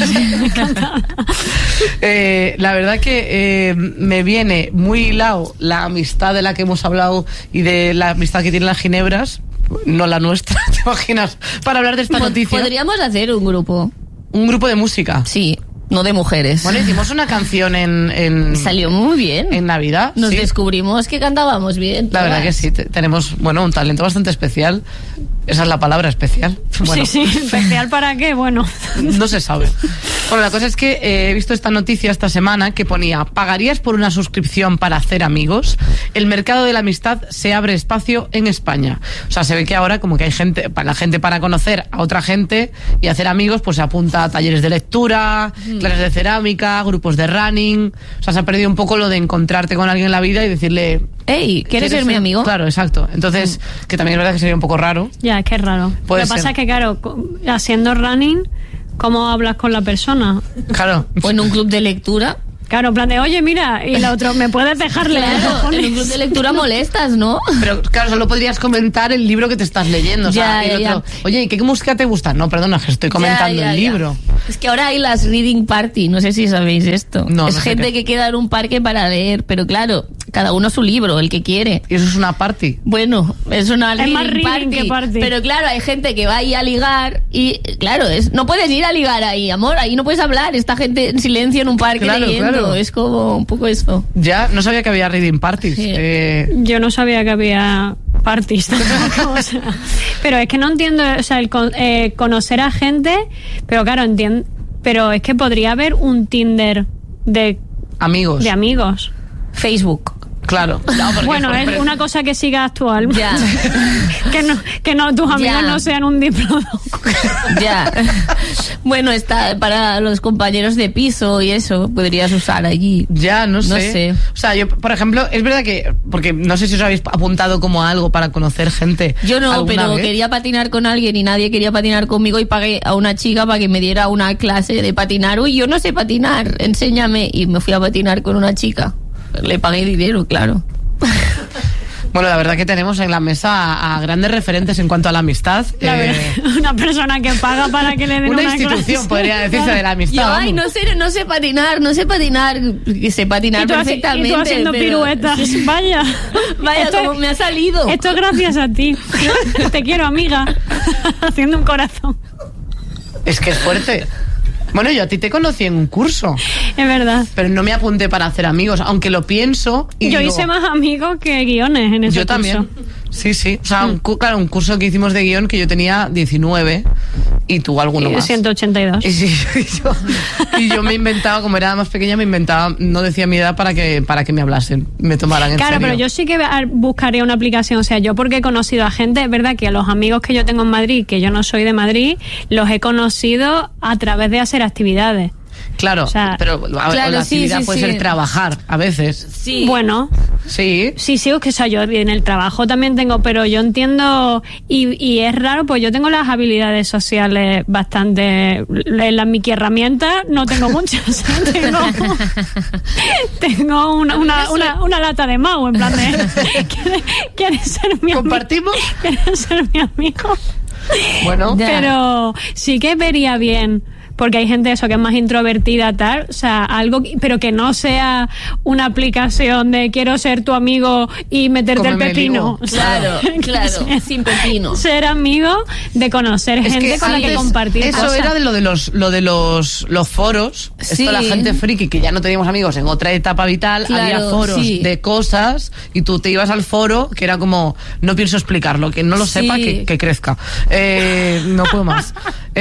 Eh, la verdad que eh, me viene muy hilado la amistad de la que hemos hablado y de la amistad que tienen las ginebras, no la nuestra, ¿te imaginas? Para hablar de esta Po- noticia. Podríamos hacer un grupo. Un grupo de música. Sí, no de mujeres. Bueno, hicimos una canción en... en Salió muy bien. En Navidad. Nos sí. descubrimos que cantábamos bien. La verdad que sí, te- tenemos, bueno, un talento bastante especial. Esa es la palabra, especial. Bueno, Sí, sí, especial para qué, bueno. no se sabe. Bueno, la cosa es que eh, he visto esta noticia esta semana que ponía: ¿pagarías por una suscripción para hacer amigos? El mercado de la amistad se abre espacio en España. O sea, se ve que ahora como que hay gente, para la gente para conocer a otra gente y hacer amigos, pues se apunta a talleres de lectura, Mm. clases de cerámica, grupos de running. O sea, se ha perdido un poco lo de encontrarte con alguien en la vida y decirle... Ey, ¿quieres ser mi amigo? Claro, exacto. Entonces, que también es verdad que sería un poco raro. Ya, es que es raro. Puede Lo que pasa ser. es que, claro, co- haciendo running, ¿cómo hablas con la persona? Claro. O en un club de lectura. Claro, en plan de, oye, mira, y la otra, ¿me puedes dejar leer? Claro, en un club de lectura molestas, ¿no? Pero claro, solo podrías comentar el libro que te estás leyendo. O sea, Ya, el ya, otro, oye, ¿y qué música te gusta? No, perdona, que estoy comentando Ya, ya, el ya. libro. Es que ahora hay las reading party, no sé si sabéis esto. No, es no sé gente qué. que queda en un parque para leer, pero claro, cada uno su libro, el que quiere. Y eso es una party. Bueno, es una Es reading, más reading party, que party. pero claro, hay gente que va ahí a ligar y claro, es, no puedes ir a ligar ahí, amor, ahí no puedes hablar, esta gente en silencio en un parque Claro, leyendo, claro. es como un poco esto. Ya, no sabía que había reading parties. Sí. Eh, Yo no sabía que había parties. tampoco, o sea. Pero es que no entiendo, o sea, el con- eh, conocer a gente, pero claro, entiendo, pero es que podría haber un Tinder de, amigos. de amigos. Facebook. Claro. No, porque Bueno, por- es una cosa que siga actual. Ya. que no, que no, tus amigos Ya. no sean un diploma. Ya. Bueno, está para los compañeros de piso y eso, podrías usar allí. Ya, no sé. No sé. O sea, yo, por ejemplo, es verdad que, porque no sé si os habéis apuntado como a algo para conocer gente. Yo no, alguna pero vez. quería patinar con alguien y nadie quería patinar conmigo y pagué a una chica para que me diera una clase de patinar. Uy, yo no sé patinar, enséñame. Y me fui a patinar con una chica. Le pagué dinero, claro. Bueno, la verdad que tenemos en la mesa a, a grandes referentes en cuanto a la amistad. La Eh, verdad, una persona que paga para que le den una una, institución, clase. podría decirse, de la amistad. Yo, ay, vamos. no sé, no sé patinar, no sé patinar. Que sé patinar Y tú, haci- perfectamente. y tú haciendo pero- piruetas. Vaya. Vaya, Esto- como me ha salido. Esto es gracias a ti. Te quiero, amiga. Haciendo un corazón. Es que es fuerte. Bueno, yo a ti te conocí en un curso, Es verdad. pero no me apunté para hacer amigos, aunque lo pienso y Yo digo, hice más amigos que guiones en ese yo también. curso. Sí, sí. O sea, un, cu- claro, un curso que hicimos de guión que yo tenía diecinueve y tú alguno Y más. ciento ochenta y dos. Y, sí, y yo, y yo me inventaba, como era más pequeña, me inventaba, no decía mi edad para que para que me hablasen, me tomaran en Claro, serio. pero yo sí que a- buscaría una aplicación. O sea, yo porque he conocido a gente, es verdad que a los amigos que yo tengo en Madrid, que yo no soy de Madrid, los he conocido a través de hacer actividades. Claro, O sea, pero a- claro, la sí, actividad sí, puede sí. ser trabajar a veces. Sí. Bueno, Sí. sí, sí, es que o sea, yo en el trabajo también tengo, pero yo entiendo, y, y es raro, pues yo tengo las habilidades sociales bastante, en las Mickey herramientas no tengo muchas, ¿eh? tengo, tengo una, una, una, una lata de Mau, en plan de, ¿quieres, quieres ser mi amigo? ¿Compartimos? ¿Quieres ser mi amigo? Bueno, Ya. Pero sí que vería bien, porque hay gente eso que es más introvertida, tal, o sea, algo, que- pero que no sea una aplicación de quiero ser tu amigo y meterte el Cómeme el pepino. higo. O sea, Claro, que claro, sea sin pepino. Ser amigo, de conocer es gente que con la que antes compartir eso cosas. era de lo de los lo de los los foros. Sí. Esto la gente friki que ya no teníamos amigos en otra etapa vital, Claro, había foros sí. de cosas y tú te ibas al foro que era como no pienso explicarlo, que no lo Sí. sepa que, que crezca. Eh, no puedo más.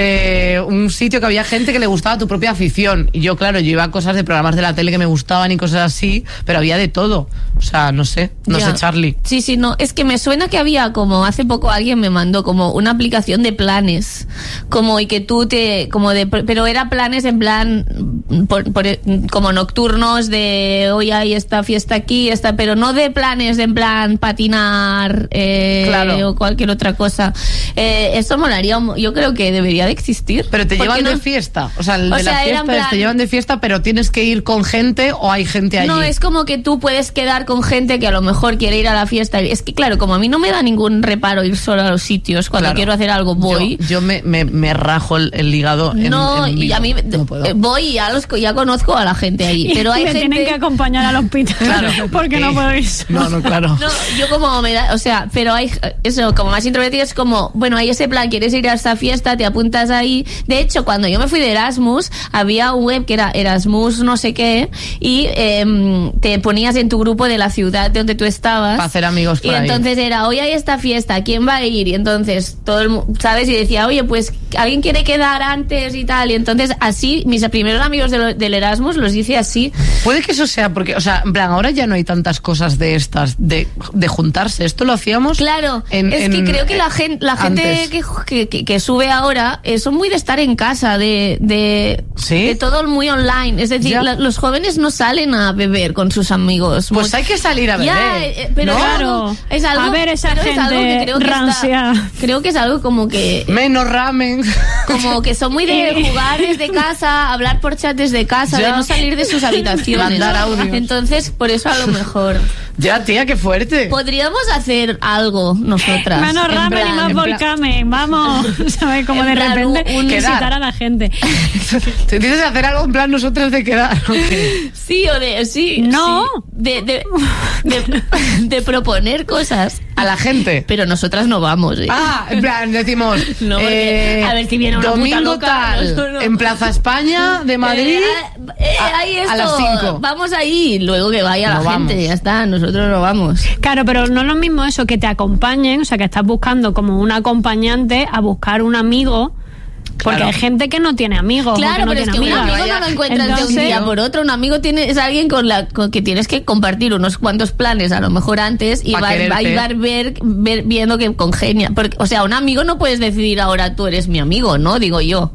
Eh, un sitio que había gente que le gustaba tu propia afición y yo claro, yo iba a cosas de programas de la tele que me gustaban y cosas así, pero había de todo. O sea, no sé, no Ya. sé, Charlie. Sí, sí, no, es que me suena que había como hace poco alguien me mandó como una aplicación de planes, como y que tú te, como de, pero era planes en plan, por- por- como nocturnos de hoy hay esta fiesta aquí, esta, pero no de planes en plan patinar eh, Claro. o cualquier otra cosa. Eh, eso molaría, un- yo creo que debería de existir. Pero te ¿Por llevan qué de no? fiesta. O sea, el O de sea, las era en fiestas plan- te llevan de fiesta, pero tienes que ir con gente o hay gente allí. No, es como que tú puedes quedar con gente que a lo mejor quiere ir a la fiesta. Es que, claro, como a mí no me da ningún reparo ir solo a los sitios, cuando Claro. quiero hacer algo voy. Yo, yo me, me, me rajo el, el hígado en, no, en y vivo. a mí No puedo. eh, voy y ya, los, ya conozco a la gente allí. Pero hay me gente... tienen que acompañar al hospital Claro. porque no Eh, puedo ir sola. No, no, claro. No, yo como me da, o sea, pero hay eso, como más introvertido es como, bueno, hay ese plan, quieres ir a esta fiesta, te apuntas ahí. De hecho, cuando yo me fui de Erasmus, había un web que era Erasmus no sé qué, y em, te ponías en tu grupo de la ciudad de donde tú estabas. Para hacer amigos por Y ahí. entonces era, hoy hay esta fiesta, ¿quién va a ir? Y entonces todo el mundo, ¿sabes? Y decía, oye, pues alguien quiere quedar antes y tal. Y entonces así, mis primeros amigos de lo- del Erasmus los hice así. Puede que eso sea porque, o sea, en plan, ahora ya no hay tantas cosas de estas, de, de juntarse. Esto lo hacíamos. Claro, en- es que en- creo que la gente, la gente antes. que, que, que- que sube ahora eh, son muy de estar en casa, de, de, ¿Sí? de todo muy online. Es decir, Ya. la- los jóvenes no salen a beber con sus amigos. Pues Muy- hay que salir a beber. Ya, eh, pero ¿no? es algo- Claro. es algo, A ver esa pero es algo que gente creo que está- rancia. creo que es algo como que Menos ramen. como que son muy de jugar desde casa, hablar por chat desde casa, Ya. de no salir de sus habitaciones. Mandar audios. Entonces, por eso a lo mejor Ya, tía, qué fuerte. podríamos hacer algo nosotras. Menos En ramen y plan- más en plan- volcamen, vamos. ¿Sabes? Como En de plan, repente un- visitar quedar. a la gente. ¿Te dices hacer algo en plan nosotras de quedar? ¿O qué? Sí, o de, sí. No. sí, de, de, de, de proponer cosas. A la gente. Pero nosotras no vamos, ¿eh? Ah, en plan, decimos. No, porque, eh, a ver si viene una puta domingo loca, tal, no, no, no. en Plaza España de Madrid. Eh, eh, a- ahí a esto, las cinco. Vamos ahí, luego que vaya No la gente, vamos. ya está, nosotros no vamos. Claro, pero no es lo mismo eso que te acompañen, o sea, que estás buscando como un acompañante a buscar un amigo. Porque Claro. hay gente que no tiene amigos. o Claro, que no pero es tiene que un amigas. amigo no lo encuentras de un Entonces- día por otro. Un amigo tiene, es alguien con la con que tienes que compartir unos cuantos planes, a lo mejor antes, y Pa' va, va a quererte. ayudar ver, ver viendo que congenia. Porque, o sea, un amigo no puedes decidir ahora tú eres mi amigo, ¿no? Digo yo.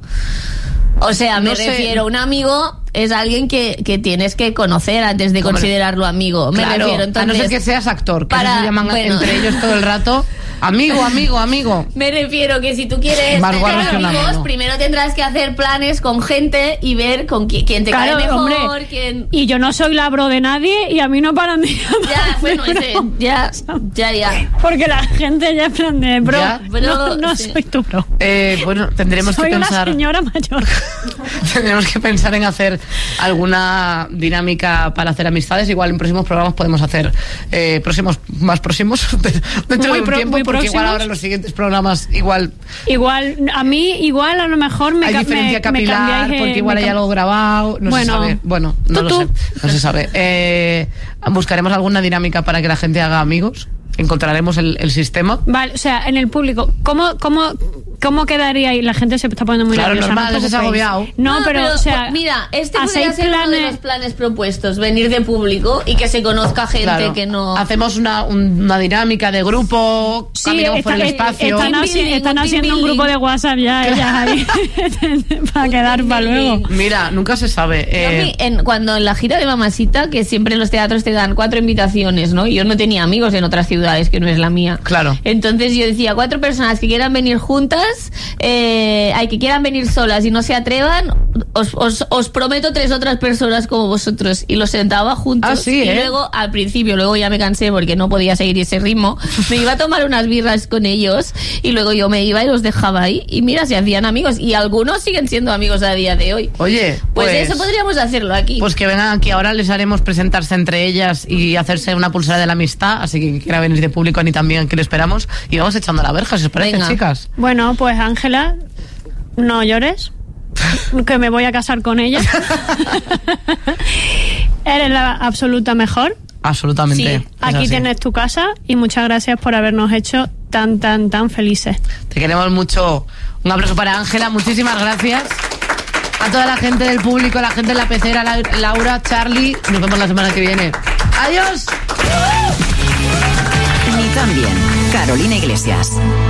O sea, me No sé. refiero, un amigo es alguien que, que tienes que conocer antes de Hombre. considerarlo amigo. Me Claro, refiero, entonces. a no ser que seas actor, que para- eso se llaman bueno. entre ellos todo el rato. Amigo, amigo, amigo. Me refiero que si tú quieres Más tener guarros que una amigos, mano. primero tendrás que hacer planes con gente y ver con qui- quién te Claro, cae mejor, hombre. quién... Y yo no soy la bro de nadie y a mí no paran de Ya, bueno, ese, ya, ya, ya. Porque la gente ya en plan de bro, Ya. no, Bro, no sí. soy tu bro. Eh, bueno, tendremos Soy que una pensar. señora mayor. Tendremos que pensar en hacer alguna dinámica para hacer amistades. Igual en próximos programas podemos hacer eh, próximos, más próximos dentro Muy de un pro- tiempo, muy porque igual próximos. ahora en los siguientes programas igual Igual, a mí, igual a lo mejor me hay ca- diferencia me- me capilar, cambiáis, eh, porque igual me hay cam- algo grabado, no Bueno, se sabe. Bueno, no tú, lo tú. sé, no se sabe. Eh, buscaremos alguna dinámica para que la gente haga amigos. encontraremos el, el sistema. Vale, o sea, en el público, ¿cómo, cómo, cómo quedaría ahí? La gente se está poniendo muy claro, nerviosa. Normal, no les has agobiado. No, pero, pero, o sea, mira, este podría hacéis ser uno de planes- los planes propuestos, venir de público y que se conozca gente Claro. que no... Hacemos una, un- una dinámica de grupo, sí, caminamos por el está- espacio. están, Team haci- building, están un team haciendo un building. grupo de WhatsApp ya, ellas ahí, para quedar para luego. Mira, nunca se sabe. Yo eh, a mí, en, cuando en la gira de Mamacita, que siempre en los teatros te dan cuatro invitaciones, ¿no? Y yo no tenía amigos en otras ciudades que no es la mía. Claro. Entonces yo decía, cuatro personas que quieran venir juntas, eh, hay que quieran venir solas y no se atrevan, os, os, os prometo tres otras personas como vosotros. Y los sentaba juntos. Ah, sí, y ¿eh? luego, al principio, luego ya me cansé porque no podía seguir ese ritmo, me iba a tomar unas birras con ellos y luego yo me iba y los dejaba ahí. Y mira, se hacían amigos. Y algunos siguen siendo amigos a día de hoy. Oye, Pues, pues, eso podríamos hacerlo aquí. pues que vengan aquí. Ahora les haremos presentarse entre ellas y hacerse una pulsera de la amistad. Así que quien quiera venir de público, ni también que le esperamos. Y vamos echando la verja, si os parece, Venga. chicas. Bueno, pues Ángela, no llores, que me voy a casar con ella. Eres la absoluta mejor. Absolutamente. Sí, es aquí así. tienes tu casa y muchas gracias por habernos hecho tan, tan, tan felices. Te queremos mucho. Un aplauso para Ángela, muchísimas gracias. A toda la gente del público, la gente de la pecera, la- Laura, Charlie. Nos vemos la semana que viene. ¡Adiós! Ni tan bien. Carolina Iglesias.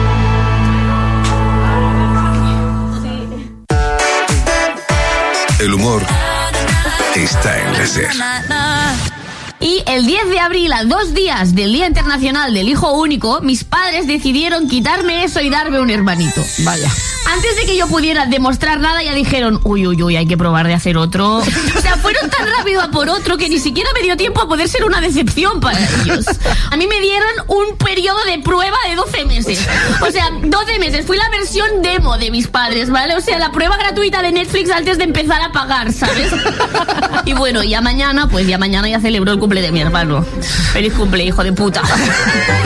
El humor está en la SER. Y el diez de abril, a dos días del Día Internacional del Hijo Único, mis padres decidieron quitarme eso y darme un hermanito. Vaya. Antes de que yo pudiera demostrar nada, ya dijeron, uy, uy, uy, hay que probar de hacer otro. O sea, fueron tan rápido a por otro que ni siquiera me dio tiempo a poder ser una decepción para ellos. A mí me dieron un periodo de prueba de doce meses. O sea, doce meses. Fui la versión demo de mis padres, ¿vale? O sea, la prueba gratuita de Netflix antes de empezar a pagar, ¿sabes? Y bueno, ya mañana, pues ya mañana ya celebro el cumple de mi hermano. Feliz cumple, hijo de puta.